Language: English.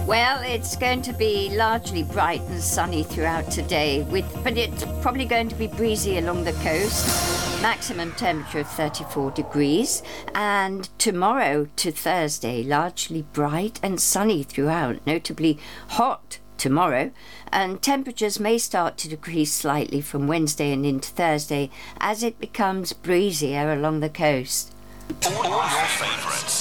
Well, it's going to be largely bright and sunny throughout today, but it's probably going to be breezy along the coast. Maximum temperature of 34 degrees. And tomorrow to Thursday, largely bright and sunny throughout, notably hot tomorrow. And temperatures may start to decrease slightly from Wednesday and into Thursday as it becomes breezier along the coast. All your favourites.